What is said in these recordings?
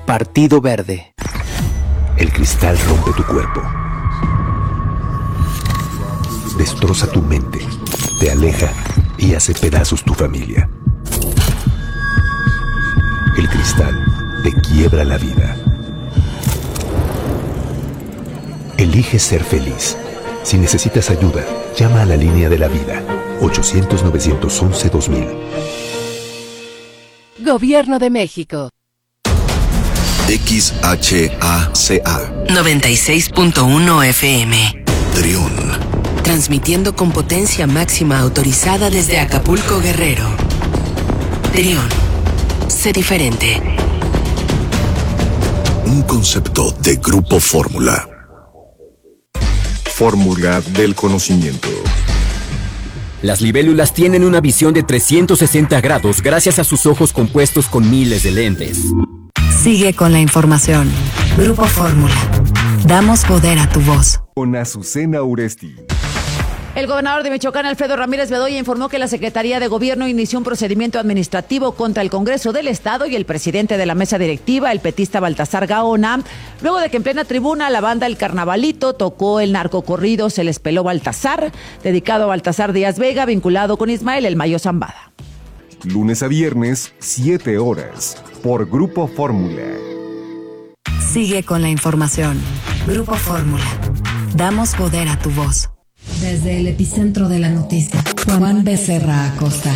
Partido Verde. El cristal rompe tu cuerpo. Destroza tu mente, te aleja y hace pedazos tu familia. El cristal te quiebra la vida. Elige ser feliz. Si necesitas ayuda, llama a la línea de la vida. 800-911-2000. Gobierno de México. XHACA 96.1 FM. Trión. Transmitiendo con potencia máxima autorizada desde Acapulco, Guerrero. Trión. Sé diferente. Un concepto de Grupo Fórmula. Fórmula del conocimiento. Las libélulas tienen una visión de 360 grados gracias a sus ojos compuestos con miles de lentes. Sigue con la información. Grupo Fórmula. Damos poder a tu voz. Con Azucena Uresti. El gobernador de Michoacán, Alfredo Ramírez Bedoya, informó que la Secretaría de Gobierno inició un procedimiento administrativo contra el Congreso del Estado y el presidente de la mesa directiva, el petista Baltasar Gaona, luego de que en plena tribuna la banda El Carnavalito tocó el narcocorrido Se les peló Baltasar, dedicado a Baltasar Díaz Vega, vinculado con Ismael El Mayo Zambada. Lunes a viernes, 7 horas, por Grupo Fórmula. Sigue con la información. Grupo Fórmula. Damos poder a tu voz. Desde el epicentro de la noticia, Juan Becerra Acosta.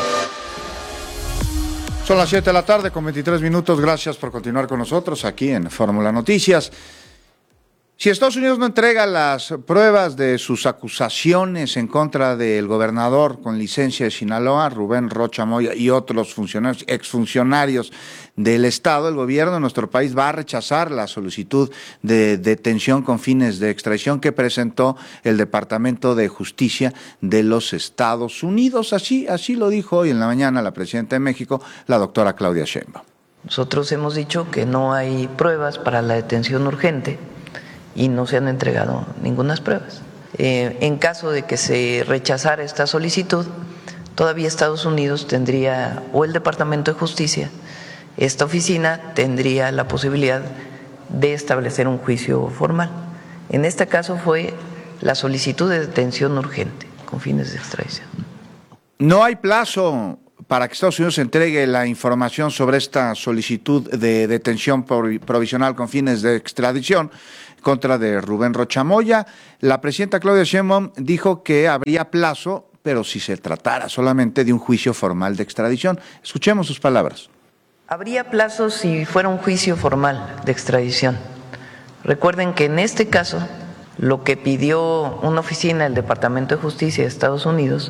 Son las 7 de la tarde con 23 minutos. Gracias por continuar con nosotros aquí en Fórmula Noticias. Si Estados Unidos no entrega las pruebas de sus acusaciones en contra del gobernador con licencia de Sinaloa, Rubén Rocha Moya, y otros funcionarios, exfuncionarios del Estado, el gobierno de nuestro país va a rechazar la solicitud de detención con fines de extradición que presentó el Departamento de Justicia de los Estados Unidos. Así lo dijo hoy en la mañana la presidenta de México, la doctora Claudia Sheinbaum. Nosotros hemos dicho que no hay pruebas para la detención urgente y no se han entregado ninguna pruebas. En caso de que se rechazara esta solicitud, todavía Estados Unidos tendría, o el Departamento de Justicia, esta oficina tendría la posibilidad de establecer un juicio formal. En este caso fue la solicitud de detención urgente con fines de extradición. No hay plazo para que Estados Unidos entregue la información sobre esta solicitud de detención provisional con fines de extradición contra de Rubén Rocha Moya. La presidenta Claudia Sheinbaum dijo que habría plazo, pero si se tratara solamente de un juicio formal de extradición. Escuchemos sus palabras. Habría plazo si fuera un juicio formal de extradición. Recuerden que en este caso, lo que pidió una oficina del Departamento de Justicia de Estados Unidos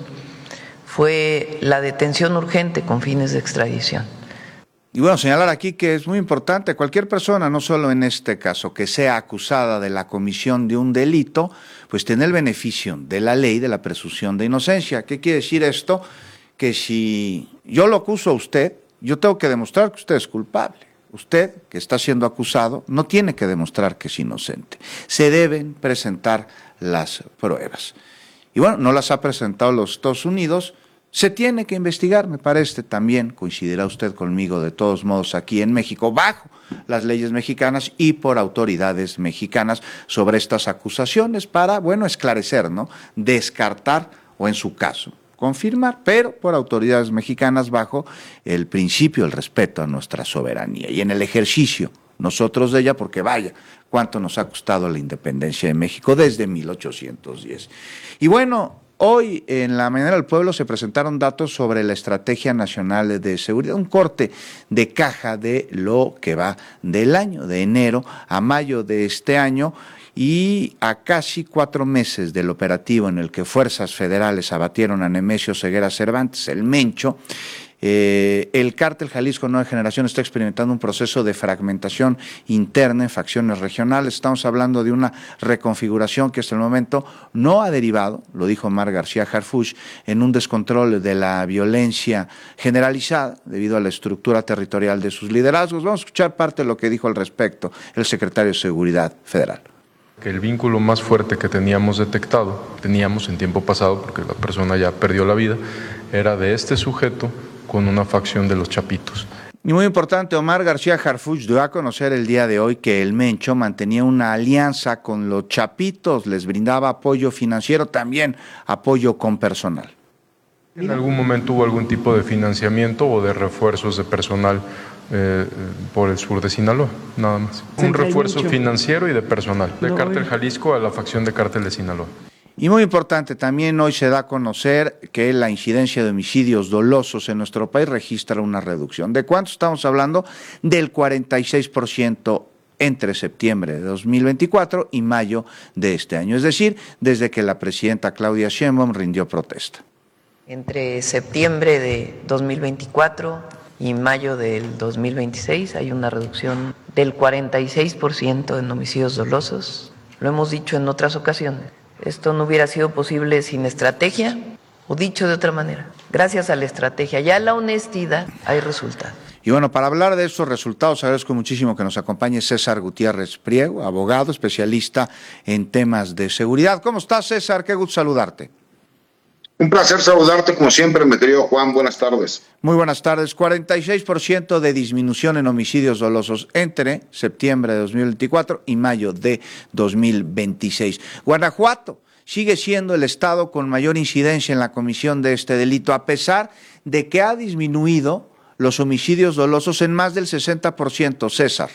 fue la detención urgente con fines de extradición. Y bueno, señalar aquí que es muy importante, cualquier persona, no solo en este caso, que sea acusada de la comisión de un delito, pues tiene el beneficio de la ley de la presunción de inocencia. ¿Qué quiere decir esto? Que si yo lo acuso a usted, yo tengo que demostrar que usted es culpable. Usted, que está siendo acusado, no tiene que demostrar que es inocente. Se deben presentar las pruebas. Y bueno, no las ha presentado los Estados Unidos. Se tiene que investigar, me parece, también coincidirá usted conmigo, de todos modos, aquí en México, bajo las leyes mexicanas y por autoridades mexicanas sobre estas acusaciones para, bueno, esclarecer, ¿no? Descartar o, en su caso, confirmar, pero por autoridades mexicanas bajo el principio del respeto a nuestra soberanía y en el ejercicio nosotros de ella, porque vaya, cuánto nos ha costado la independencia de México desde 1810. Y bueno, hoy en la Mañanera del Pueblo se presentaron datos sobre la Estrategia Nacional de Seguridad, un corte de caja de lo que va del año, de enero a mayo de este año, y a casi 4 meses del operativo en el que fuerzas federales abatieron a Nemesio Ceguera Cervantes, el Mencho. El cártel Jalisco Nueva Generación está experimentando un proceso de fragmentación interna en facciones regionales. Estamos hablando de una reconfiguración que hasta el momento no ha derivado, lo dijo Mar García Harfuch, en un descontrol de la violencia generalizada debido a la estructura territorial de sus liderazgos. Vamos a escuchar parte de lo que dijo al respecto el secretario de Seguridad Federal. Que el vínculo más fuerte que teníamos en tiempo pasado, porque la persona ya perdió la vida, era de este sujeto con una facción de los Chapitos. Y muy importante, Omar García Harfuch dio a conocer el día de hoy que el Mencho mantenía una alianza con los Chapitos, les brindaba apoyo financiero, también apoyo con personal. ¿En algún momento hubo algún tipo de financiamiento o de refuerzos de personal por el sur de Sinaloa? Nada más. Un refuerzo financiero y de personal, de Cártel Jalisco a la facción de Cártel de Sinaloa. Y muy importante, también hoy se da a conocer que la incidencia de homicidios dolosos en nuestro país registra una reducción. ¿De cuánto estamos hablando? Del 46% entre septiembre de 2024 y mayo de este año, es decir, desde que la presidenta Claudia Sheinbaum rindió protesta. Entre septiembre de 2024 y mayo del 2026 hay una reducción del 46% en homicidios dolosos. Lo hemos dicho en otras ocasiones. Esto no hubiera sido posible sin estrategia, o dicho de otra manera, gracias a la estrategia y a la honestidad hay resultados. Y bueno, para hablar de estos resultados, agradezco muchísimo que nos acompañe César Gutiérrez Priego, abogado, especialista en temas de seguridad. ¿Cómo estás, César? Qué gusto saludarte. Un placer saludarte como siempre, mi querido Juan. Buenas tardes. Muy buenas tardes. 46% de disminución en homicidios dolosos entre septiembre de 2024 y mayo de 2026. Guanajuato sigue siendo el estado con mayor incidencia en la comisión de este delito, a pesar de que ha disminuido los homicidios dolosos en más del 60%, César.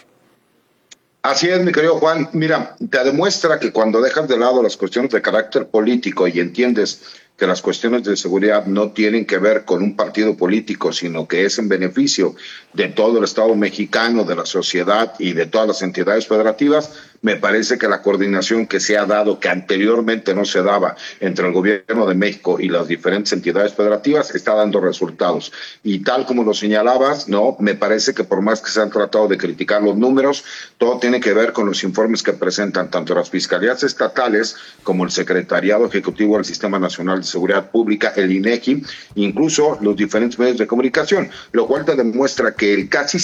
Así es, mi querido Juan. Mira, te demuestra que cuando dejas de lado las cuestiones de carácter político y entiendes que las cuestiones de seguridad no tienen que ver con un partido político, sino que es en beneficio de todo el Estado mexicano, de la sociedad y de todas las entidades federativas, me parece que la coordinación que se ha dado, que anteriormente no se daba entre el gobierno de México y las diferentes entidades federativas, está dando resultados. Y tal como lo señalabas, no, me parece que por más que se han tratado de criticar los números, todo tiene que ver con los informes que presentan tanto las fiscalías estatales como el Secretariado Ejecutivo del Sistema Nacional de Seguridad Pública, el INEGI, incluso los diferentes medios de comunicación, lo cual te demuestra que el casi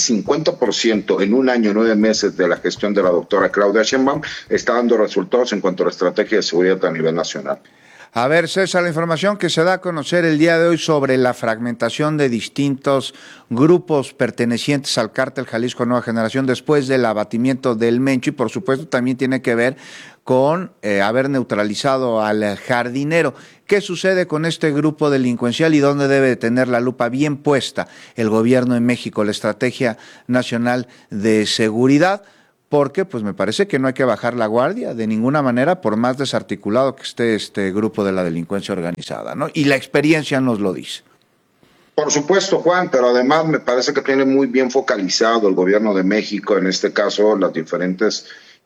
50% en un año, 9 meses de la gestión de la doctora Claudia Sheinbaum está dando resultados en cuanto a la estrategia de seguridad a nivel nacional. A ver, César, la información que se da a conocer el día de hoy sobre la fragmentación de distintos grupos pertenecientes al cártel Jalisco Nueva Generación después del abatimiento del Mencho, y por supuesto también tiene que ver con haber neutralizado al jardinero. ¿Qué sucede con este grupo delincuencial y dónde debe tener la lupa bien puesta el gobierno de México, la Estrategia Nacional de Seguridad? Porque pues me parece que no hay que bajar la guardia de ninguna manera, por más desarticulado que esté este grupo de la delincuencia organizada, ¿no? Y la experiencia nos lo dice. Por supuesto, Juan, pero además me parece que tiene muy bien focalizado el gobierno de México, en este caso las diferentes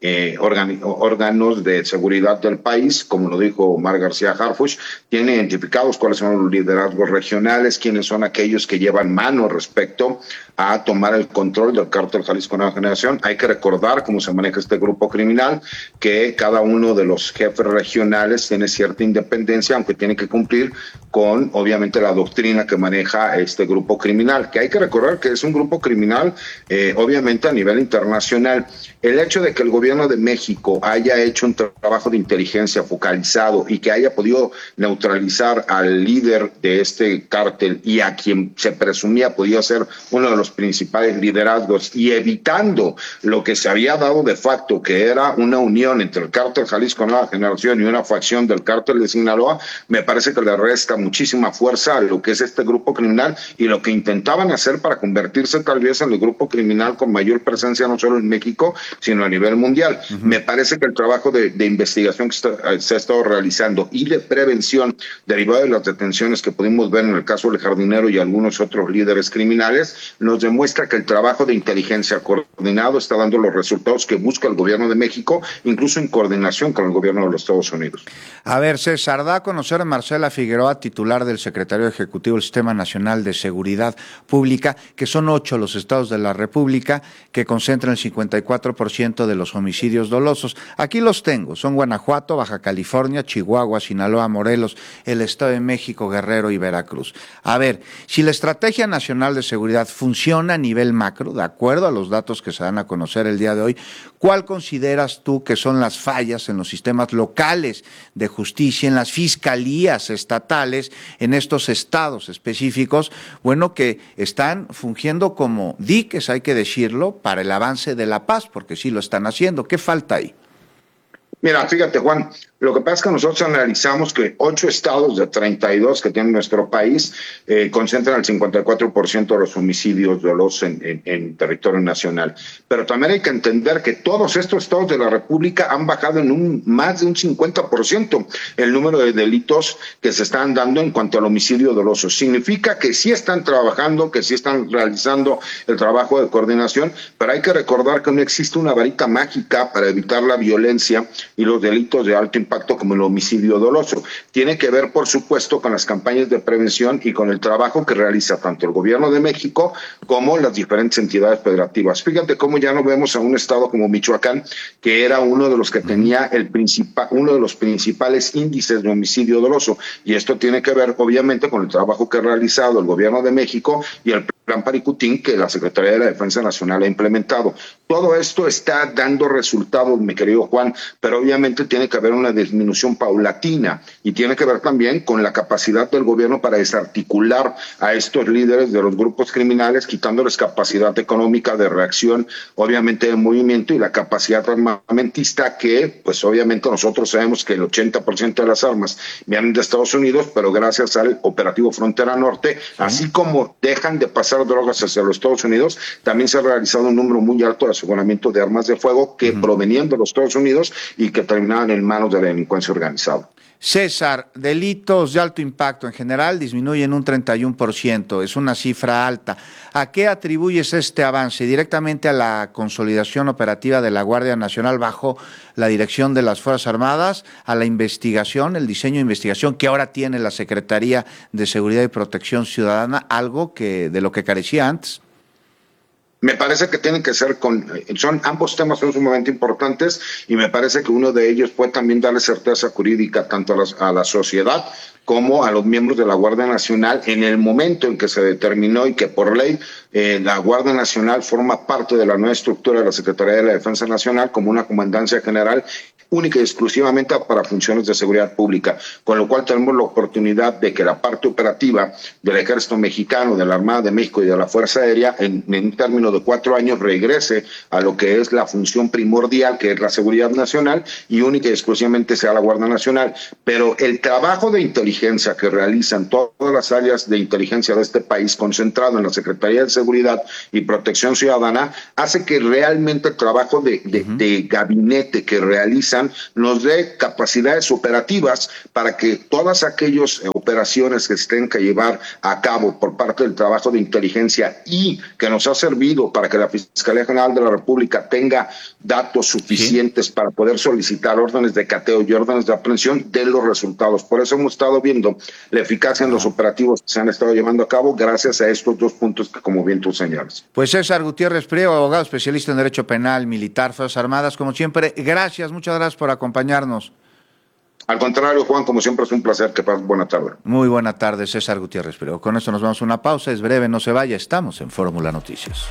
órganos de seguridad del país, como lo dijo Omar García Harfuch, tiene identificados cuáles son los liderazgos regionales, quiénes son aquellos que llevan mano respecto a tomar el control del cártel Jalisco Nueva Generación. Hay que recordar cómo se maneja este grupo criminal, que cada uno de los jefes regionales tiene cierta independencia, aunque tiene que cumplir con, obviamente, la doctrina que maneja este grupo criminal, que hay que recordar que es un grupo criminal, obviamente, a nivel internacional. El hecho de que el gobierno de México haya hecho un trabajo de inteligencia focalizado y que haya podido neutralizar al líder de este cártel y a quien se presumía podía ser uno de los principales liderazgos, y evitando lo que se había dado de facto, que era una unión entre el cártel Jalisco Nueva Generación y una facción del cártel de Sinaloa, me parece que le resta muchísima fuerza a lo que es este grupo criminal y lo que intentaban hacer para convertirse tal vez en el grupo criminal con mayor presencia no solo en México, sino a nivel mundial. Me parece que el trabajo de investigación que se ha estado realizando y de prevención derivado de las detenciones que pudimos ver en el caso del jardinero y algunos otros líderes criminales nos demuestra que el trabajo de inteligencia coordinado está dando los resultados que busca el gobierno de México, incluso en coordinación con el gobierno de los Estados Unidos. A ver, César, da a conocer a Marcela Figueroa, titular del Secretario Ejecutivo del Sistema Nacional de Seguridad Pública, que son 8 los estados de la República que concentran el 54% de los homicidios dolosos. Aquí los tengo, son Guanajuato, Baja California, Chihuahua, Sinaloa, Morelos, el Estado de México, Guerrero y Veracruz. A ver, si la Estrategia Nacional de Seguridad funciona funciona a nivel macro, de acuerdo a los datos que se dan a conocer el día de hoy, ¿cuál consideras tú que son las fallas en los sistemas locales de justicia, en las fiscalías estatales, en estos estados específicos, bueno, que están fungiendo como diques, hay que decirlo, para el avance de la paz, porque sí lo están haciendo? ¿Qué falta ahí? Mira, fíjate, Juan, lo que pasa es que nosotros analizamos que 8 estados de 32 que tiene nuestro país concentran el 54% de los homicidios dolosos en territorio nacional. Pero también hay que entender que todos estos estados de la República han bajado en más de un 50% el número de delitos que se están dando en cuanto al homicidio doloso. Significa que sí están trabajando, que sí están realizando el trabajo de coordinación, pero hay que recordar que no existe una varita mágica para evitar la violencia y los delitos de alto impacto como el homicidio doloso. Tiene que ver, por supuesto, con las campañas de prevención y con el trabajo que realiza tanto el gobierno de México como las diferentes entidades federativas. Fíjate cómo ya no vemos a un estado como Michoacán, que era uno de los que tenía uno de los principales índices de homicidio doloso, y esto tiene que ver, obviamente, con el trabajo que ha realizado el gobierno de México y el Plan Paricutín que la Secretaría de la Defensa Nacional ha implementado. Todo esto está dando resultados, mi querido Juan, pero obviamente tiene que haber una disminución paulatina y tiene que ver también con la capacidad del gobierno para desarticular a estos líderes de los grupos criminales, quitándoles capacidad económica de reacción, obviamente de movimiento, y la capacidad armamentista que, pues obviamente nosotros sabemos que el 80% de las armas vienen de Estados Unidos, pero gracias al operativo Frontera Norte, así como dejan de pasar drogas hacia los Estados Unidos, también se ha realizado un número muy alto de aseguramiento de armas de fuego que provenían de los Estados Unidos y que terminaban en manos de la delincuencia organizada. César, delitos de alto impacto en general disminuyen un 31%, es una cifra alta. ¿A qué atribuyes este avance? ¿Directamente a la consolidación operativa de la Guardia Nacional bajo la dirección de las Fuerzas Armadas, a la investigación, el diseño de investigación que ahora tiene la Secretaría de Seguridad y Protección Ciudadana, algo de lo que carecía antes? Me parece que tienen que ser ambos temas son sumamente importantes, y me parece que uno de ellos puede también darle certeza jurídica tanto a la sociedad como a los miembros de la Guardia Nacional en el momento en que se determinó y que por ley la Guardia Nacional forma parte de la nueva estructura de la Secretaría de la Defensa Nacional como una comandancia general única y exclusivamente para funciones de seguridad pública, con lo cual tenemos la oportunidad de que la parte operativa del Ejército Mexicano, de la Armada de México y de la Fuerza Aérea, en un término de 4 años, regrese a lo que es la función primordial, que es la seguridad nacional, y única y exclusivamente sea la Guardia Nacional. Pero el trabajo de inteligencia que realizan todas las áreas de inteligencia de este país, concentrado en la Secretaría de Seguridad y Protección Ciudadana, hace que realmente el trabajo de gabinete que realizan nos dé capacidades operativas para que todas aquellas operaciones que se tengan que llevar a cabo por parte del trabajo de inteligencia y que nos ha servido para que la Fiscalía General de la República tenga datos suficientes para poder solicitar órdenes de cateo y órdenes de aprehensión, den los resultados. Por eso hemos estado viendo la eficacia en los operativos que se han estado llevando a cabo gracias a estos 2 puntos que, como bien tú señalas. Pues César Gutiérrez Priego, abogado especialista en Derecho Penal, Militar, Fuerzas Armadas, como siempre, muchas gracias por acompañarnos. Al contrario, Juan, como siempre es un placer. Que pases buena tarde. Muy buena tarde, César Gutiérrez Priego. Con esto nos vamos a una pausa, es breve, no se vaya, estamos en Fórmula Noticias.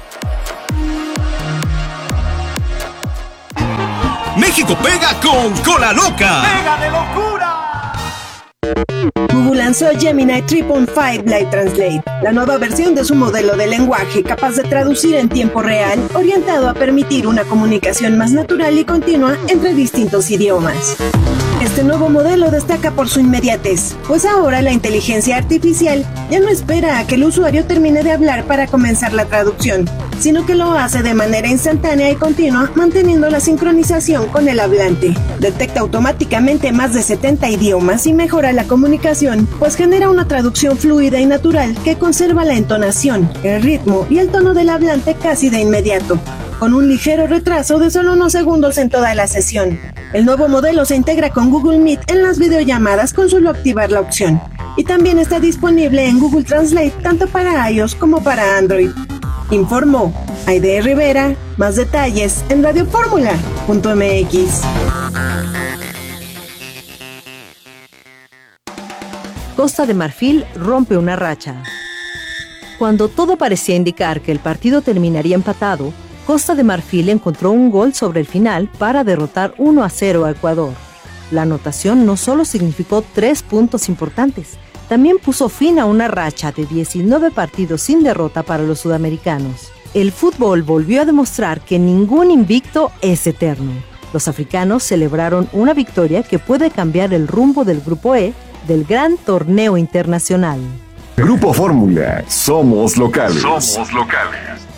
México pega con Cola Loca. ¡Pega de locura! Google lanzó Gemini 3.5 Live Translate, la nueva versión de su modelo de lenguaje capaz de traducir en tiempo real, orientado a permitir una comunicación más natural y continua entre distintos idiomas. Este nuevo modelo destaca por su inmediatez, pues ahora la inteligencia artificial ya no espera a que el usuario termine de hablar para comenzar la traducción, sino que lo hace de manera instantánea y continua, manteniendo la sincronización con el hablante. Detecta automáticamente más de 70 idiomas y mejora la comunicación, pues genera una traducción fluida y natural que conserva la entonación, el ritmo y el tono del hablante casi de inmediato, con un ligero retraso de solo unos segundos en toda la sesión. El nuevo modelo se integra con Google Meet en las videollamadas con solo activar la opción, y también está disponible en Google Translate tanto para iOS como para Android. Informó Aide Rivera. Más detalles en radioformula.mx. Costa de Marfil rompe una racha. Cuando todo parecía indicar que el partido terminaría empatado, Costa de Marfil encontró un gol sobre el final para derrotar 1-0 a Ecuador. La anotación no solo significó 3 puntos importantes, también puso fin a una racha de 19 partidos sin derrota para los sudamericanos. El fútbol volvió a demostrar que ningún invicto es eterno. Los africanos celebraron una victoria que puede cambiar el rumbo del Grupo E del gran torneo internacional. Grupo Fórmula, somos locales. Somos locales.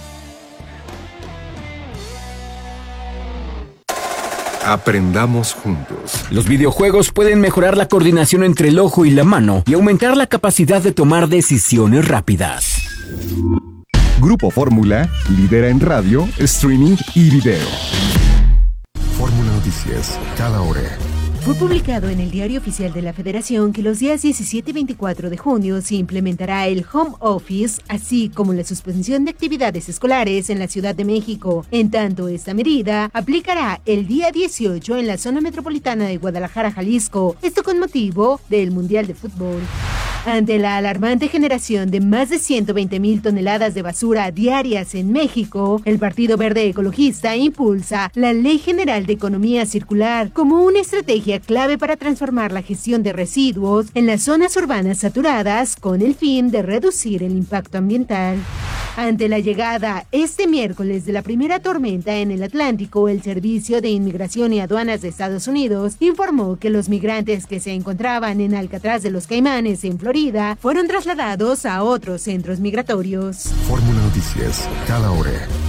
Aprendamos juntos. Los videojuegos pueden mejorar la coordinación entre el ojo y la mano y aumentar la capacidad de tomar decisiones rápidas. Grupo Fórmula lidera en radio, streaming y video. Fórmula Noticias, cada hora. Fue publicado en el Diario Oficial de la Federación que los días 17 y 24 de junio se implementará el home office, así como la suspensión de actividades escolares en la Ciudad de México. En tanto, esta medida aplicará el día 18 en la zona metropolitana de Guadalajara, Jalisco, esto con motivo del Mundial de Fútbol. Ante la alarmante generación de más de 120,000 toneladas de basura diarias en México, el Partido Verde Ecologista impulsa la Ley General de Economía Circular como una estrategia clave para transformar la gestión de residuos en las zonas urbanas saturadas con el fin de reducir el impacto ambiental. Ante la llegada este miércoles de la primera tormenta en el Atlántico, el Servicio de Inmigración y Aduanas de Estados Unidos informó que los migrantes que se encontraban en Alcatraz de los Caimanes, en Florida, fueron trasladados a otros centros migratorios. Fórmula Noticias, cada hora.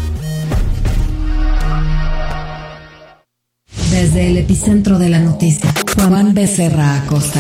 Desde el epicentro de la noticia, Juan Becerra Acosta.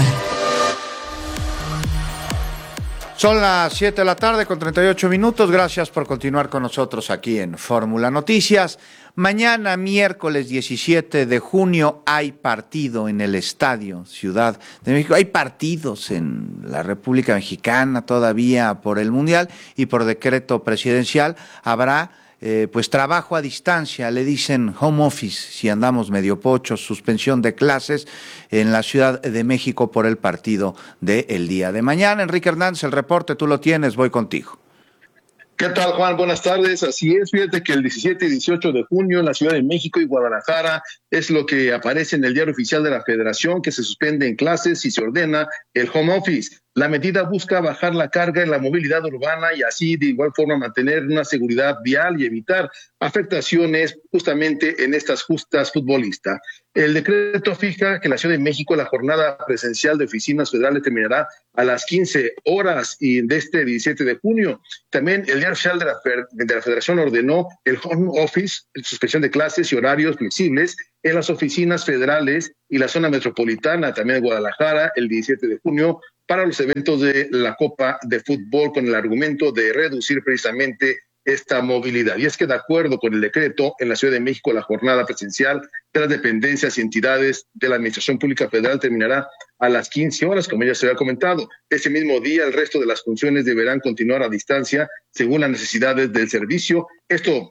Son las 7 de la tarde con 38 minutos. Gracias por continuar con nosotros aquí en Fórmula Noticias. Mañana, miércoles 17 de junio, hay partido en el Estadio Ciudad de México. Hay partidos en la República Mexicana todavía por el Mundial y por decreto presidencial habrá pues trabajo a distancia, le dicen home office, si andamos medio pochos, suspensión de clases en la Ciudad de México por el partido del día de mañana. Enrique Hernández, el reporte, tú lo tienes, voy contigo. ¿Qué tal, Juan? Buenas tardes. Así es, fíjate que el 17 y 18 de junio en la Ciudad de México y Guadalajara es lo que aparece en el Diario Oficial de la Federación, que se suspende en clases y se ordena el home office. La medida busca bajar la carga en la movilidad urbana y así de igual forma mantener una seguridad vial y evitar afectaciones justamente en estas justas futbolistas. El decreto fija que en la Ciudad de México la jornada presencial de oficinas federales terminará a las 15 horas y de este 17 de junio. También el Diario Oficial de la Federación ordenó el home office, suspensión de clases y horarios flexibles en las oficinas federales y la zona metropolitana, también en Guadalajara, el 17 de junio, para los eventos de la Copa de Fútbol con el argumento de reducir precisamente esta movilidad. Y es que de acuerdo con el decreto, en la Ciudad de México la jornada presencial de las dependencias y entidades de la Administración Pública Federal terminará a las 15 horas, como ya se había comentado. Ese mismo día el resto de las funciones deberán continuar a distancia según las necesidades del servicio. Esto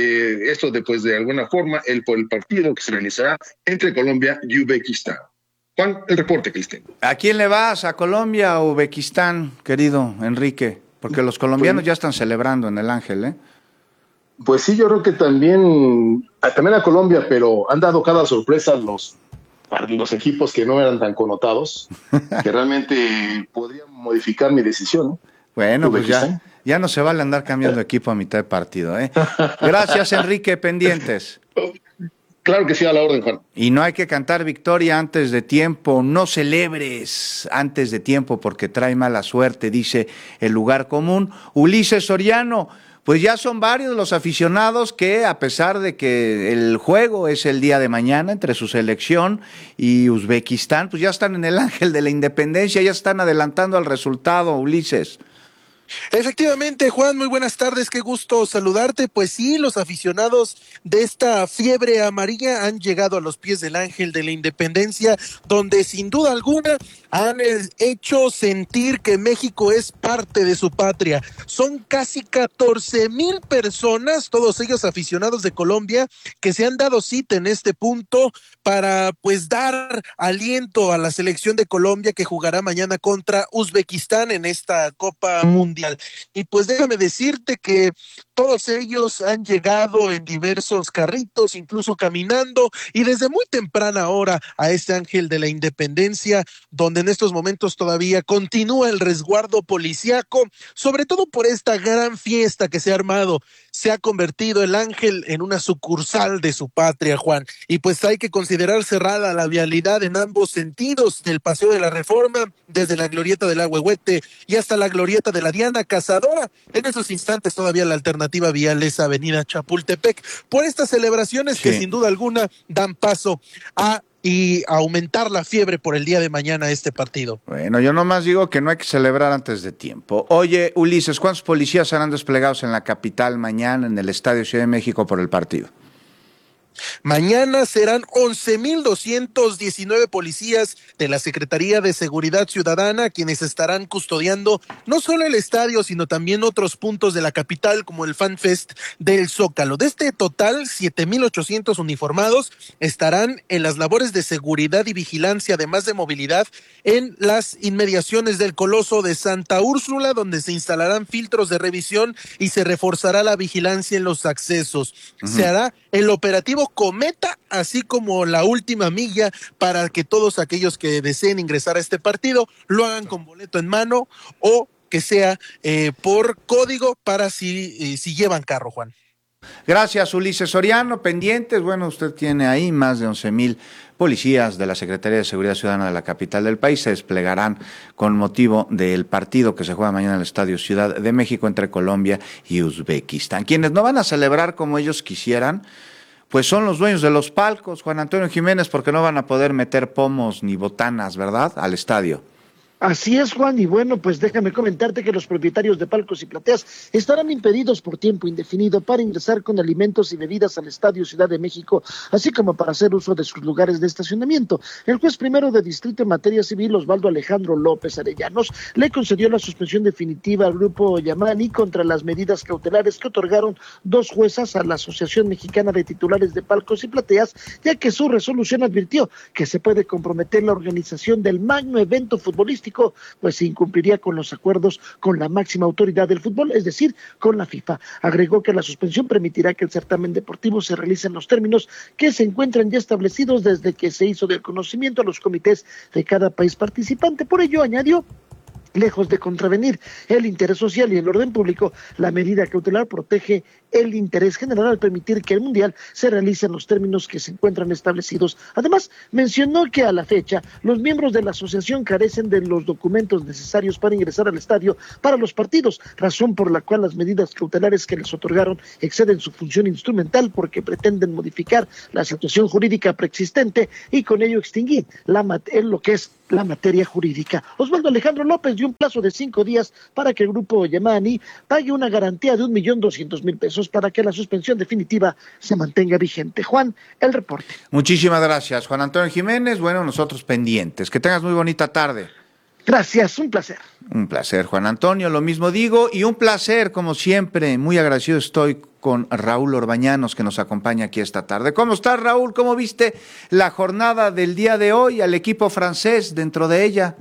después de alguna forma por el partido que se realizará entre Colombia y Uzbekistán. Juan, el reporte, Cristian. ¿A quién le vas? ¿A Colombia o Uzbekistán, querido Enrique? Porque los colombianos ya están celebrando en el Ángel, ¿eh? Pues sí, yo creo que también a Colombia, pero han dado cada sorpresa los equipos que no eran tan connotados, que realmente podrían modificar mi decisión. Bueno, pues ya no se vale andar cambiando equipo a mitad de partido, ¿eh? Gracias, Enrique, pendientes. Claro que sí, a la orden, Juan. Y no hay que cantar victoria antes de tiempo, no celebres antes de tiempo porque trae mala suerte, dice el lugar común. Ulises Soriano, pues ya son varios los aficionados que, a pesar de que el juego es el día de mañana entre su selección y Uzbekistán, pues ya están en el Ángel de la Independencia, ya están adelantando al resultado, Ulises. Efectivamente, Juan, muy buenas tardes, qué gusto saludarte. Pues sí, los aficionados de esta fiebre amarilla han llegado a los pies del Ángel de la Independencia, donde sin duda alguna han hecho sentir que México es parte de su patria. Son casi 14,000 personas, todos ellos aficionados de Colombia, que se han dado cita en este punto para pues dar aliento a la selección de Colombia que jugará mañana contra Uzbekistán en esta Copa Mundial mundial. Y pues déjame decirte que todos ellos han llegado en diversos carritos, incluso caminando, y desde muy temprana hora a este Ángel de la Independencia, donde en estos momentos todavía continúa el resguardo policíaco, sobre todo por esta gran fiesta que se ha armado. Se ha convertido el Ángel en una sucursal de su patria, Juan, y pues hay que considerar cerrada la vialidad en ambos sentidos del Paseo de la Reforma, desde la glorieta del Ahuehuete y hasta la glorieta de la Diana Cazadora. En esos instantes todavía la alternativa vial es Avenida Chapultepec, por estas celebraciones que sin duda alguna dan paso a aumentar la fiebre por el día de mañana a este partido. Bueno, yo nomás digo que no hay que celebrar antes de tiempo. Oye, Ulises, ¿cuántos policías serán desplegados en la capital mañana en el Estadio Ciudad de México por el partido? Mañana serán 11,219 policías de la Secretaría de Seguridad Ciudadana quienes estarán custodiando no solo el estadio, sino también otros puntos de la capital como el Fan Fest del Zócalo. De este total, 7,800 uniformados estarán en las labores de seguridad y vigilancia, además de movilidad, en las inmediaciones del Coloso de Santa Úrsula, donde se instalarán filtros de revisión y se reforzará la vigilancia en los accesos. Se hará el operativo Cometa, así como la última milla, para que todos aquellos que deseen ingresar a este partido lo hagan con boleto en mano o que sea por código para si llevan carro, Juan. Gracias, Ulises Soriano. Pendientes, bueno, usted tiene ahí más de 11,000 policías de la Secretaría de Seguridad Ciudadana de la capital del país. Se desplegarán con motivo del partido que se juega mañana en el Estadio Ciudad de México entre Colombia y Uzbekistán. Quienes no van a celebrar como ellos quisieran, pues son los dueños de los palcos, Juan Antonio Jiménez, porque no van a poder meter pomos ni botanas, ¿verdad?, al estadio. Así es, Juan, y bueno, pues déjame comentarte que los propietarios de palcos y plateas estarán impedidos por tiempo indefinido para ingresar con alimentos y bebidas al Estadio Ciudad de México, así como para hacer uso de sus lugares de estacionamiento. El juez primero de distrito en materia civil, Osvaldo Alejandro López Arellanos, le concedió la suspensión definitiva al grupo Yamani contra las medidas cautelares que otorgaron dos juezas a la Asociación Mexicana de Titulares de Palcos y Plateas, ya que su resolución advirtió que se puede comprometer la organización del magno evento futbolístico, pues se incumpliría con los acuerdos con la máxima autoridad del fútbol, es decir, con la FIFA. Agregó que la suspensión permitirá que el certamen deportivo se realice en los términos que se encuentran ya establecidos desde que se hizo del conocimiento a los comités de cada país participante. Por ello, añadió, lejos de contravenir el interés social y el orden público, la medida cautelar protege el interés general al permitir que el Mundial se realice en los términos que se encuentran establecidos. Además, mencionó que a la fecha, los miembros de la asociación carecen de los documentos necesarios para ingresar al estadio para los partidos, razón por la cual las medidas cautelares que les otorgaron exceden su función instrumental porque pretenden modificar la situación jurídica preexistente y con ello extinguir lo que es la materia jurídica. Osvaldo Alejandro López dio un plazo de 5 días para que el grupo Yamani pague una garantía de 1,200,000 pesos para que la suspensión definitiva se mantenga vigente. Juan, el reporte. Muchísimas gracias, Juan Antonio Jiménez. Bueno, nosotros pendientes. Que tengas muy bonita tarde. Gracias, un placer. Un placer, Juan Antonio, lo mismo digo, y un placer, como siempre, muy agradecido estoy con Raúl Orbañanos, que nos acompaña aquí esta tarde. ¿Cómo estás, Raúl? ¿Cómo viste la jornada del día de hoy, al equipo francés dentro de ella?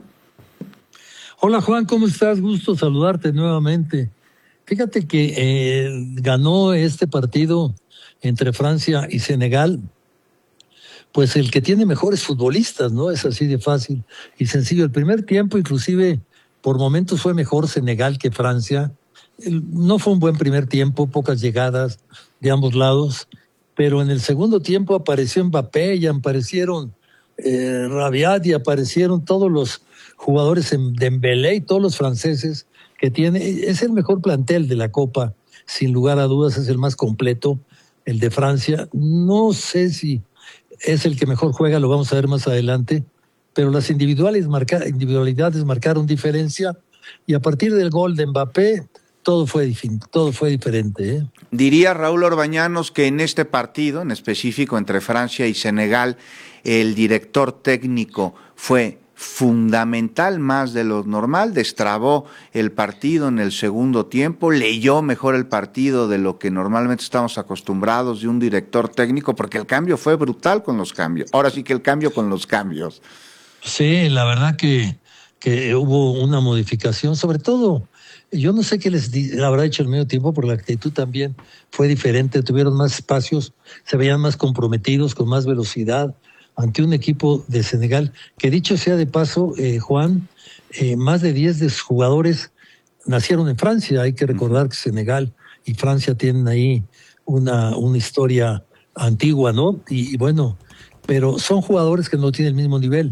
Hola, Juan, ¿cómo estás? Gusto saludarte nuevamente. Fíjate que ganó este partido entre Francia y Senegal, pues el que tiene mejores futbolistas, ¿no? Es así de fácil y sencillo. El primer tiempo, inclusive, por momentos fue mejor Senegal que Francia. No fue un buen primer tiempo, pocas llegadas de ambos lados, pero en el segundo tiempo apareció Mbappé y aparecieron Rabiat y aparecieron todos los jugadores en Dembélé y todos los franceses que tiene. Es el mejor plantel de la Copa, sin lugar a dudas, es el más completo, el de Francia. No sé si es el que mejor juega, lo vamos a ver más adelante, pero las individualidades marcaron diferencia y a partir del gol de Mbappé todo fue diferente, ¿eh? Diría Raúl Orbañanos que en este partido, en específico entre Francia y Senegal, el director técnico fue fundamental más de lo normal, destrabó el partido en el segundo tiempo, leyó mejor el partido de lo que normalmente estamos acostumbrados de un director técnico, porque el cambio fue brutal con los cambios. Ahora sí que el cambio con los cambios. Sí, la verdad que hubo una modificación, sobre todo Yo no sé qué les habrá hecho el medio tiempo, porque la actitud también fue diferente, tuvieron más espacios, se veían más comprometidos, con más velocidad, ante un equipo de Senegal, que dicho sea de paso, Juan, más de 10 de sus jugadores nacieron en Francia. Hay que recordar que Senegal y Francia tienen ahí una historia antigua, ¿no? Y bueno, pero son jugadores que no tienen el mismo nivel.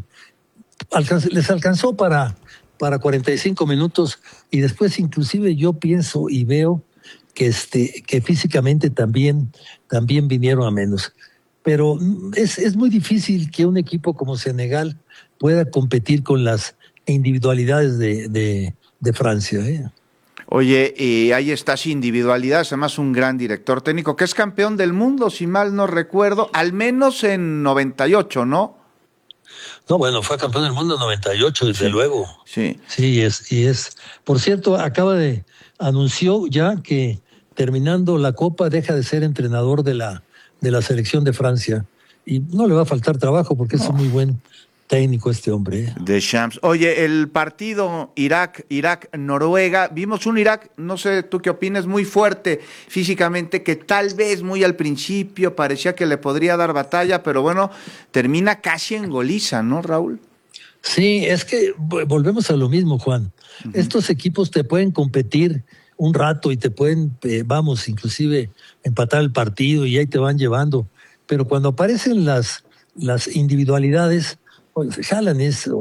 Les alcanzó para 45 minutos, y después inclusive yo pienso y veo que físicamente también vinieron a menos. Pero es muy difícil que un equipo como Senegal pueda competir con las individualidades de Francia, ¿eh? Oye, y hay estas individualidades, además un gran director técnico que es campeón del mundo, si mal no recuerdo, al menos en 98, ¿no? No, bueno, fue campeón del mundo en 98, desde luego. Sí. Sí, es. Por cierto, anunció ya que terminando la Copa deja de ser entrenador de la selección de Francia. Y no le va a faltar trabajo porque es un muy buen técnico este hombre. De Shams. Oye, el partido Irak-Noruega, vimos un Irak, no sé tú qué opinas, muy fuerte físicamente, que tal vez muy al principio parecía que le podría dar batalla, pero bueno, termina casi en goliza, ¿no, Raúl? Sí, es que volvemos a lo mismo, Juan. Estos equipos te pueden competir un rato y te pueden, inclusive empatar el partido y ahí te van llevando, pero cuando aparecen las individualidades, Haaland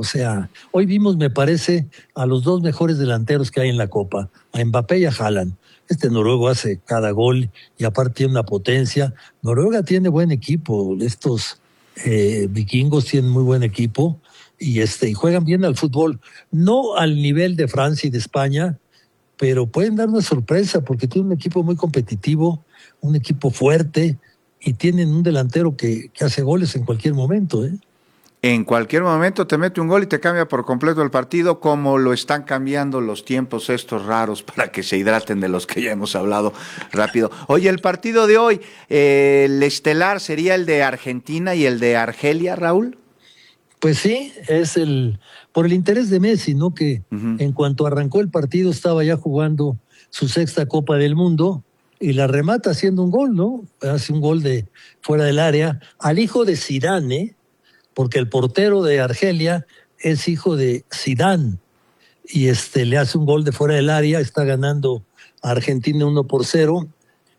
hoy vimos, me parece, a los dos mejores delanteros que hay en la Copa, a Mbappé y a Haaland. Noruego hace cada gol y aparte tiene una potencia. Noruega tiene buen equipo, estos vikingos tienen muy buen equipo y juegan bien al fútbol, no al nivel de Francia y de España, pero pueden dar una sorpresa porque tienen un equipo muy competitivo, un equipo fuerte y tienen un delantero que hace goles en cualquier momento, ¿eh? En cualquier momento te mete un gol y te cambia por completo el partido, como lo están cambiando los tiempos estos raros para que se hidraten, de los que ya hemos hablado rápido. Oye, el partido de hoy, el estelar sería el de Argentina y el de Argelia, Raúl. Pues sí, es por el interés de Messi, ¿no? Que en cuanto arrancó el partido estaba ya jugando su sexta Copa del Mundo y la remata haciendo un gol, ¿no? Hace un gol de fuera del área al hijo de Zidane, porque el portero de Argelia es hijo de Zidane y le hace un gol de fuera del área, está ganando a Argentina 1-0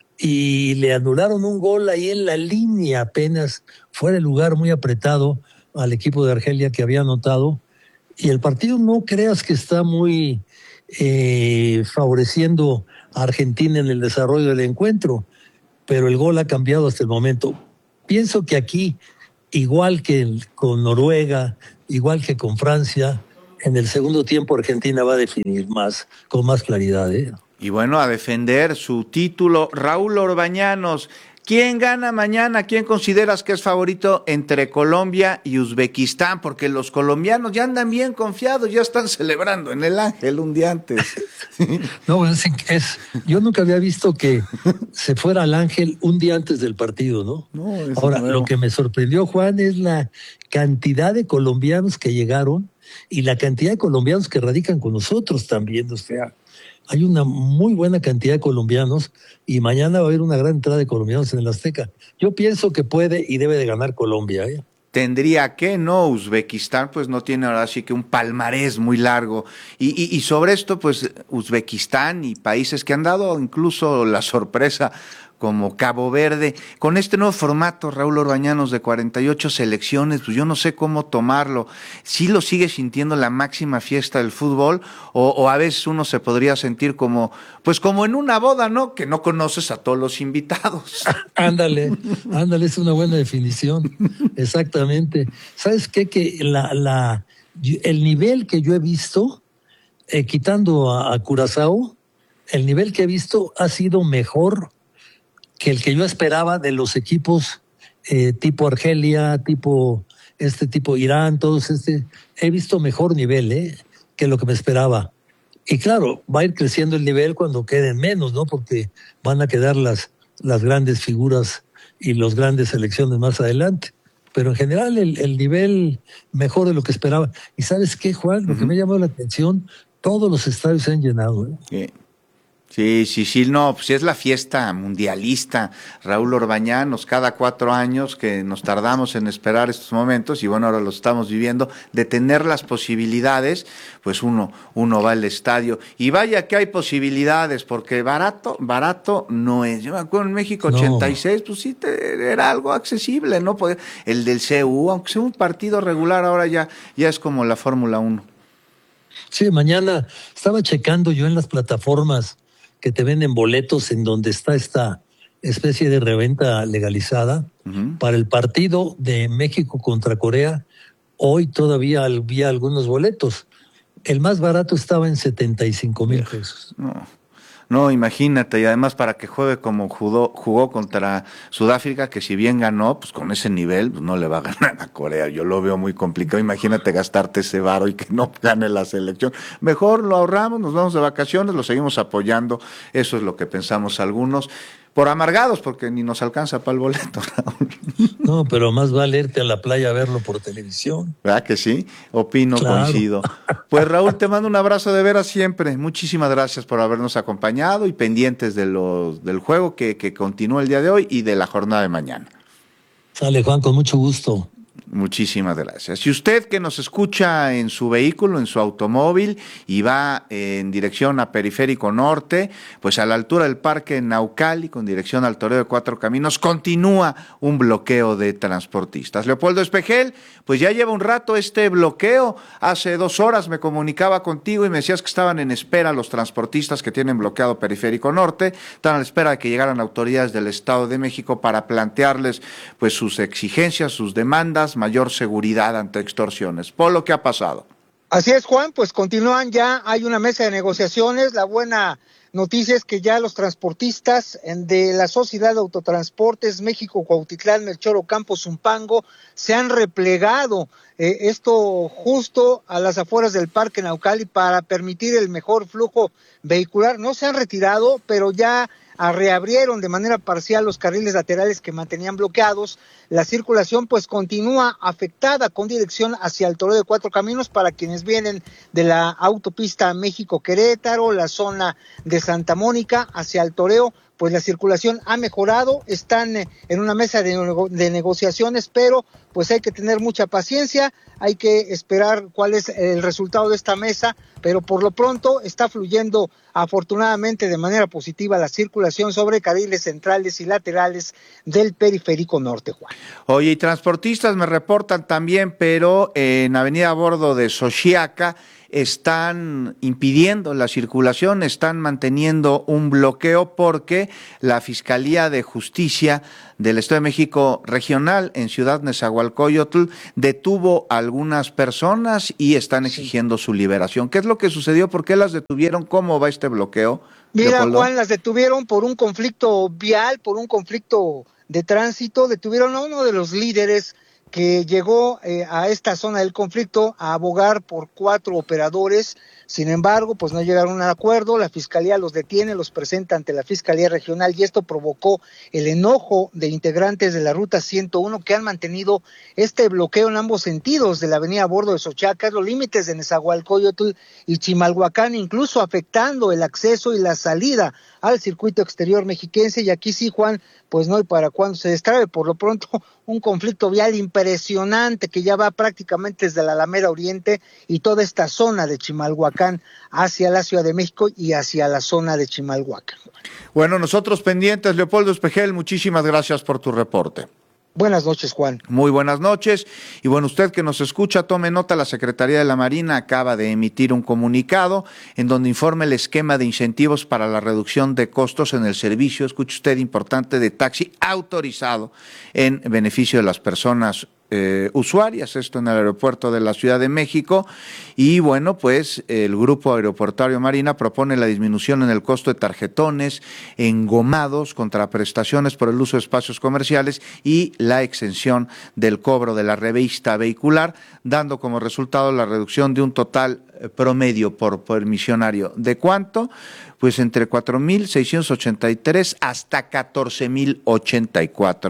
y le anularon un gol ahí en la línea, apenas fuera de lugar, muy apretado al equipo de Argelia que había anotado, y el partido no creas que está muy favoreciendo a Argentina en el desarrollo del encuentro, pero el gol ha cambiado hasta el momento. Pienso que aquí, igual que con Noruega, igual que con Francia, en el segundo tiempo Argentina va a definir con más claridad, ¿eh? Y bueno, a defender su título, Raúl Orbañanos, ¿quién gana mañana? ¿Quién consideras que es favorito entre Colombia y Uzbekistán? Porque los colombianos ya andan bien confiados, ya están celebrando en el Ángel un día antes. No, yo nunca había visto que se fuera al Ángel un día antes del partido, ¿no? Ahora, lo que me sorprendió, Juan, es la cantidad de colombianos que llegaron y la cantidad de colombianos que radican con nosotros también, hay una muy buena cantidad de colombianos y mañana va a haber una gran entrada de colombianos en el Azteca. Yo pienso que puede y debe de ganar Colombia, ¿eh? Tendría que, ¿no? Uzbekistán pues no tiene ahora sí que un palmarés muy largo. Y sobre esto, pues Uzbekistán y países que han dado incluso la sorpresa, como Cabo Verde, con este nuevo formato, Raúl Orbañanos, de 48 selecciones, pues yo no sé cómo tomarlo. ¿Sí lo sigue sintiendo la máxima fiesta del fútbol? O a veces uno se podría sentir como en una boda, ¿no? Que no conoces a todos los invitados. Ándale, es una buena definición. Exactamente. ¿Sabes qué? Que el nivel que yo he visto, quitando a Curazao, el nivel que he visto ha sido mejor que el que yo esperaba de los equipos tipo Argelia, tipo Irán, todos he visto mejor nivel que lo que me esperaba. Y claro, va a ir creciendo el nivel cuando queden menos, ¿no? Porque van a quedar las grandes figuras y las grandes selecciones más adelante. Pero en general el nivel mejor de lo que esperaba. ¿Y sabes qué, Juan? Lo que me llamó la atención, Todos los estadios se han llenado. Sí, no, pues es la fiesta mundialista, Raúl Orbañanos, cada 4 años que nos tardamos en esperar estos momentos, y bueno, ahora lo estamos viviendo, de tener las posibilidades, pues uno va al estadio, y vaya que hay posibilidades, porque barato no es. Yo me acuerdo en México 86, pues sí, era algo accesible, ¿no? El del CU, aunque sea un partido regular, ahora ya es como la Fórmula 1. Sí, mañana estaba checando yo en las plataformas que te venden boletos en donde está esta especie de reventa legalizada para el partido de México contra Corea. Hoy todavía había algunos boletos. El más barato estaba en 75,000 pesos. No, imagínate, y además para que juegue como jugó contra Sudáfrica, que si bien ganó, pues con ese nivel pues no le va a ganar a Corea. Yo lo veo muy complicado. Imagínate gastarte ese varo y que no gane la selección. Mejor lo ahorramos, nos vamos de vacaciones, lo seguimos apoyando. Eso es lo que pensamos algunos. Por amargados, porque ni nos alcanza para el boleto, Raúl. No, pero más vale irte a la playa a verlo por televisión. ¿Verdad que sí? Opino, claro. Coincido. Pues Raúl, te mando un abrazo de veras siempre. Muchísimas gracias por habernos acompañado y pendientes del juego que continúa el día de hoy y de la jornada de mañana. Sale, Juan, con mucho gusto. Muchísimas gracias. Y usted que nos escucha en su vehículo, en su automóvil y va en dirección a Periférico Norte, pues a la altura del Parque Naucali, con dirección al Toreo de Cuatro Caminos, continúa un bloqueo de transportistas. Leopoldo Espejel, pues ya lleva un rato este bloqueo. Hace 2 horas me comunicaba contigo y me decías que estaban en espera los transportistas que tienen bloqueado Periférico Norte, están a la espera de que llegaran autoridades del Estado de México para plantearles pues sus exigencias, sus demandas, mayor seguridad ante extorsiones. Polo, ¿qué ha pasado? Así es, Juan, pues continúan ya, hay una mesa de negociaciones. La buena noticia es que ya los transportistas de la Sociedad de Autotransportes México Cuautitlán Melchor Ocampo Zumpango se han replegado, esto justo a las afueras del Parque Naucali para permitir el mejor flujo vehicular. No se han retirado, pero ya reabrieron de manera parcial los carriles laterales que mantenían bloqueados. La circulación pues continúa afectada con dirección hacia el Toreo de Cuatro Caminos para quienes vienen de la autopista México-Querétaro, la zona de Santa Mónica hacia el Toreo. Pues la circulación ha mejorado, están en una mesa de negociaciones, pero pues hay que tener mucha paciencia, hay que esperar cuál es el resultado de esta mesa, pero por lo pronto está fluyendo afortunadamente de manera positiva la circulación sobre carriles centrales y laterales del Periférico Norte, Juan. Oye, y transportistas me reportan también, pero en Avenida Bordo de Xochiaca están impidiendo la circulación, están manteniendo un bloqueo porque la Fiscalía de Justicia del Estado de México Regional en Ciudad Nezahualcóyotl detuvo a algunas personas y están exigiendo su liberación. ¿Qué es lo que sucedió? ¿Por qué las detuvieron? ¿Cómo va este bloqueo? Mira, Leopoldo. Juan, las detuvieron por un conflicto vial, por un conflicto de tránsito. Detuvieron a uno de los líderes que llegó a esta zona del conflicto a abogar por 4 operadores. Sin embargo, pues no llegaron a un acuerdo, la Fiscalía los detiene, los presenta ante la Fiscalía Regional y esto provocó el enojo de integrantes de la Ruta 101 que han mantenido este bloqueo en ambos sentidos de la avenida Bordo de Xochiaca, los límites de Nezahualcóyotl y Chimalhuacán, incluso afectando el acceso y la salida al circuito exterior mexiquense. Y aquí sí, Juan, pues no hay para cuando se destrabe. Por lo pronto, un conflicto vial impresionante que ya va prácticamente desde la Alameda Oriente y toda esta zona de Chimalhuacán hacia la Ciudad de México y hacia la zona de Chimalhuacán. Bueno, nosotros pendientes, Leopoldo Espejel, muchísimas gracias por tu reporte. Buenas noches, Juan. Muy buenas noches. Y bueno, usted que nos escucha, tome nota, la Secretaría de la Marina acaba de emitir un comunicado en donde informa el esquema de incentivos para la reducción de costos en el servicio, escuche usted, importante, de taxi autorizado en beneficio de las personas usuarias, esto en el aeropuerto de la Ciudad de México. Y bueno, pues el Grupo Aeroportuario Marina propone la disminución en el costo de tarjetones, engomados, contraprestaciones por el uso de espacios comerciales y la exención del cobro de la revista vehicular, dando como resultado la reducción de un total promedio por permisionario. ¿De cuánto? Pues entre 4,683 hasta 14,084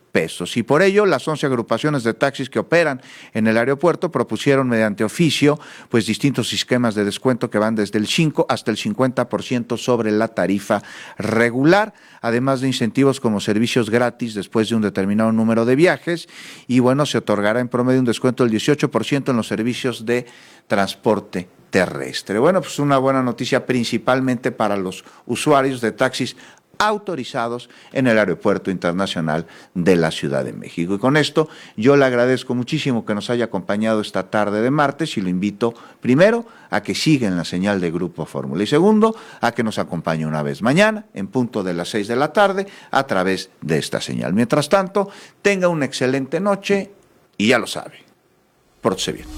pesos. Y por ello, las 11 agrupaciones de taxis que operan en el aeropuerto propusieron mediante oficio pues distintos esquemas de descuento que van desde el 5 hasta el 50% sobre la tarifa regular, además de incentivos como servicios gratis después de un determinado número de viajes, y bueno, se otorgará en promedio un descuento del 18% en los servicios de transporte terrestre. Bueno, pues una buena noticia principalmente para los usuarios de taxis autorizados en el Aeropuerto Internacional de la Ciudad de México. Y con esto yo le agradezco muchísimo que nos haya acompañado esta tarde de martes y lo invito primero a que siga en la señal de Grupo Fórmula y segundo a que nos acompañe una vez mañana en punto de las 6 de la tarde a través de esta señal. Mientras tanto, tenga una excelente noche y ya lo sabe, pórtese bien.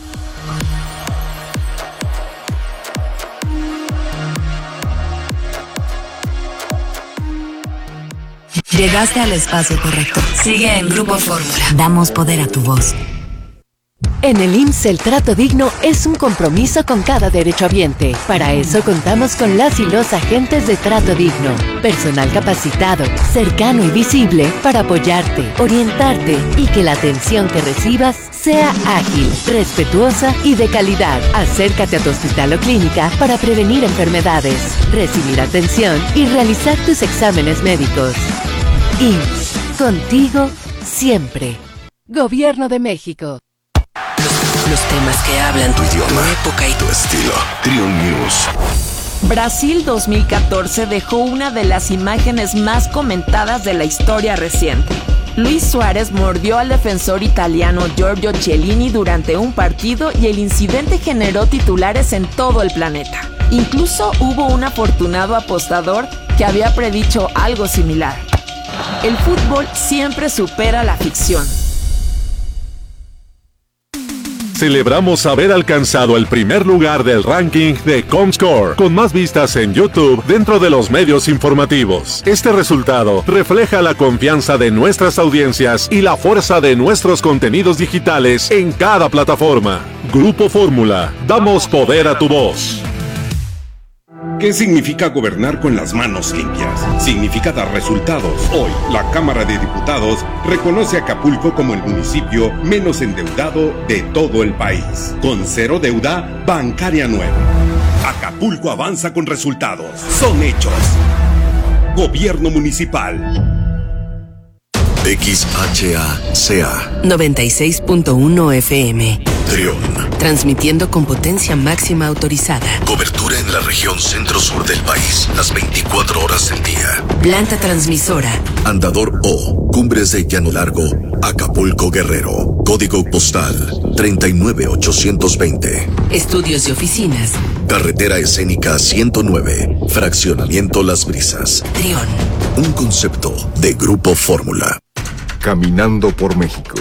Llegaste al espacio correcto. Sigue en Grupo Fórmula. Damos poder a tu voz. En el IMSS el trato digno es un compromiso con cada derechohabiente. Para eso contamos con las y los agentes de trato digno. Personal capacitado, cercano y visible para apoyarte, orientarte y que la atención que recibas sea ágil, respetuosa y de calidad. Acércate a tu hospital o clínica para prevenir enfermedades, recibir atención y realizar tus exámenes médicos. IMSS, contigo siempre. Gobierno de México. Los temas que hablan tu idioma, tu época y tu estilo. Trion News. Brasil 2014 dejó una de las imágenes más comentadas de la historia reciente. Luis Suárez mordió al defensor italiano Giorgio Chiellini durante un partido y el incidente generó titulares en todo el planeta. Incluso hubo un afortunado apostador que había predicho algo similar. El fútbol siempre supera la ficción. Celebramos haber alcanzado el primer lugar del ranking de Comscore, con más vistas en YouTube dentro de los medios informativos. Este resultado refleja la confianza de nuestras audiencias y la fuerza de nuestros contenidos digitales en cada plataforma. Grupo Fórmula, damos poder a tu voz. ¿Qué significa gobernar con las manos limpias? Significa dar resultados. Hoy, la Cámara de Diputados reconoce a Acapulco como el municipio menos endeudado de todo el país, con cero deuda bancaria nueva. Acapulco avanza con resultados. Son hechos. Gobierno Municipal. XHACA 96.1 FM. Trion. Transmitiendo con potencia máxima autorizada. Cobertura en la región centro-sur del país, las 24 horas del día. Planta transmisora. Andador O, Cumbres de Llano Largo, Acapulco, Guerrero. Código postal 39820. Estudios y oficinas. Carretera Escénica 109, Fraccionamiento Las Brisas. Trion. Un concepto de Grupo Fórmula. Caminando por México.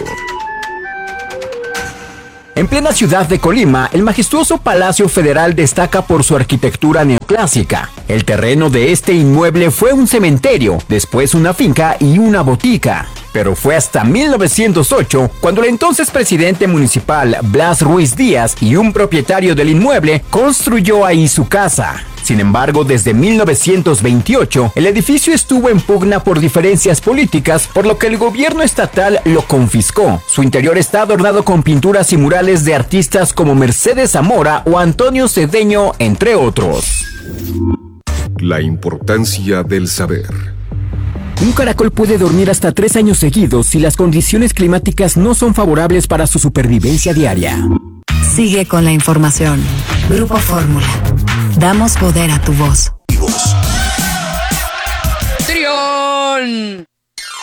En plena ciudad de Colima, el majestuoso Palacio Federal destaca por su arquitectura neoclásica. El terreno de este inmueble fue un cementerio, después una finca y una botica. Pero fue hasta 1908 cuando el entonces presidente municipal Blas Ruiz Díaz y un propietario del inmueble construyó ahí su casa. Sin embargo, desde 1928, el edificio estuvo en pugna por diferencias políticas, por lo que el gobierno estatal lo confiscó. Su interior está adornado con pinturas y murales de artistas como Mercedes Zamora o Antonio Cedeño, entre otros. La importancia del saber. Un caracol puede dormir hasta 3 años seguidos si las condiciones climáticas no son favorables para su supervivencia diaria. Sigue con la información. Grupo Fórmula. Damos poder a tu voz. ¡Trión!